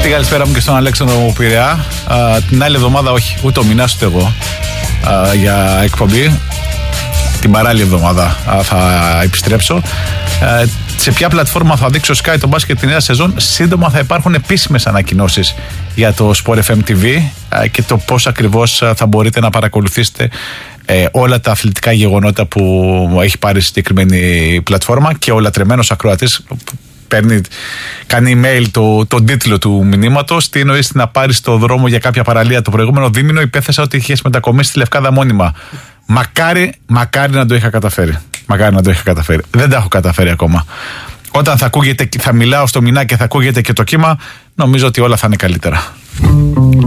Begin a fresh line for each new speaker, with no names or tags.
Τη καλησπέρα μου και στον Αλέξανδρο Πειραιά. Την άλλη εβδομάδα, όχι, ούτε ο Μινάς ούτε εγώ για εκπομπή. Την παράλληλη εβδομάδα θα επιστρέψω. Σε ποια πλατφόρμα θα δείξει ο Sky το μπάσκετ τη νέα σεζόν? Σύντομα θα υπάρχουν επίσημες ανακοινώσεις για το Sport FM TV και το πώς ακριβώς θα μπορείτε να παρακολουθήσετε όλα τα αθλητικά γεγονότα που έχει πάρει η συγκεκριμένη πλατφόρμα. Και ο λατρεμένος ακροατής κάνει email τον τίτλο του μηνύματος. Τι εννοείς να πάρεις στο δρόμο για κάποια παραλία? Το προηγούμενο δίμηνο υπέθεσα ότι είχες μετακομίσει στη Λευκάδα μόνιμα. Μακάρι να το είχα καταφέρει. Δεν τα έχω καταφέρει ακόμα. Όταν θα μιλάω στο Μινά και θα ακούγεται και το κύμα, νομίζω ότι όλα θα είναι καλύτερα.